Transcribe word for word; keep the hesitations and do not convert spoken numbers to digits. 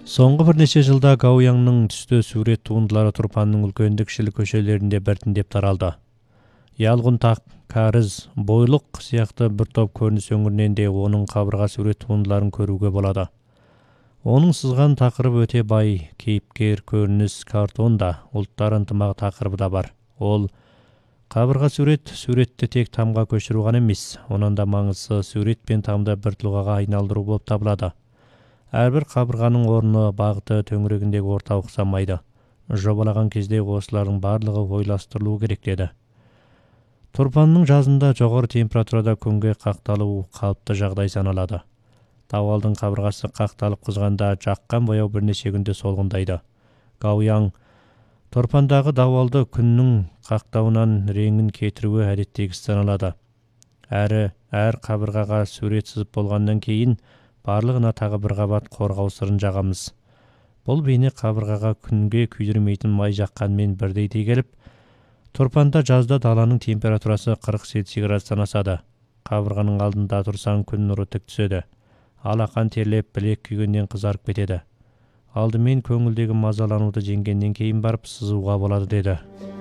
Соңғы бірнеше жылда Гаояңның түсті сурет туындылары Турпанның үлкенді кішілі көшелерінде біртіндеп таралды. Ялғын тақ, кәріз, бойлық сияқты бір топ көрініс өңірінен де оның қабырға сурет туындыларын көруге болады. Оның сызған тақырып өте бай, кейіпкер, көрініс, картон да, ұлттар ынтымағы тақырыбы да бар. Ол қабырға сурет, суретті тек тамға көшіру ғана емес, онан да маңызы сурет пен тамды бір тұлғаға айналдыру болып табылады. Әрбір қабырғаның орны, бағыты төңірегіндегі орта ұқсамайды. Жобалаған кезде осылардың барлығы ойластырылуы керек деді. Турпанның жазында жоғары температурада күнге қақталу қалыпты жағдай саналады. Давалдың қабырғасы қақталып қызғанда жаққан бояу бірнеше күнде солғындайды. Гаояң Турпандағы давалды күннің қақтауынан реңін кетіруі әдеттегі саналады. Әрі әр қабырғаға сурет сызып болғаннан кейін барлығына тағы бір қабат қорғау сырын жағамыз. Бұл бейне қабырғаға күнге күйдірмейтін май жаққанмен бірдей келіп, Турпанда жазда даланың температурасы қырық цельсий градустан асады. Қабырғаның алдында тұрсаң күн нұры тік түседі. Алақан терлеп, білек күйгеннен қызарып кетеді. Алдымен көңілдегі мазалануды жеңгеннен кейін барып сызуға болады деді.